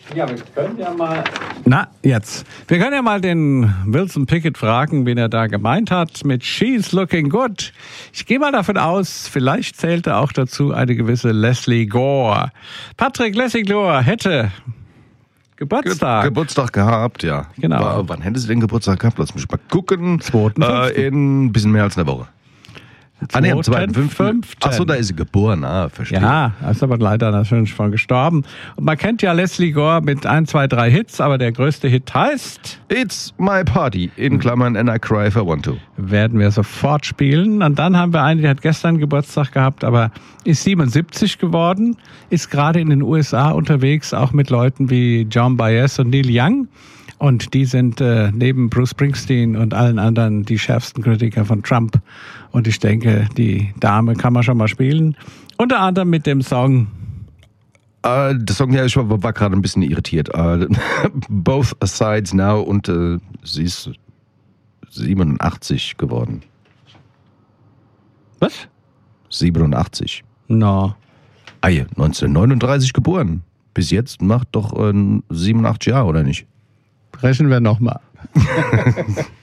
Ja, wir können ja mal... Na, jetzt. Wir können ja mal den Wilson Pickett fragen, wen er da gemeint hat mit She's Looking Good. Ich gehe mal davon aus, vielleicht zählte auch dazu eine gewisse Leslie Gore. Patrick, Leslie Gore hätte Geburtstag. Geburtstag gehabt, ja. Genau. Wann hätte sie den Geburtstag gehabt? Lass mich mal gucken. 2.5. In ein bisschen mehr als einer Woche. Am 2.5. Achso, da ist sie geboren. Verstehe. Ja, ist aber leider natürlich schon gestorben. Und man kennt ja Leslie Gore mit 1, 2, 3 Hits, aber der größte Hit heißt... It's My Party, in Klammern And I Cry If I Want To. Werden wir sofort spielen. Und dann haben wir eine, die hat gestern Geburtstag gehabt, aber ist 77 geworden, ist gerade in den USA unterwegs, auch mit Leuten wie John Baez und Neil Young. Und die sind neben Bruce Springsteen und allen anderen die schärfsten Kritiker von Trump. Und ich denke, die Dame kann man schon mal spielen. Unter anderem mit dem Song... Der Song, ja, ich war gerade ein bisschen irritiert. Both Sides Now und sie ist 87 geworden. Was? 87. No. 1939 geboren. Bis jetzt macht doch 87 Jahre, oder nicht? Rechnen wir nochmal.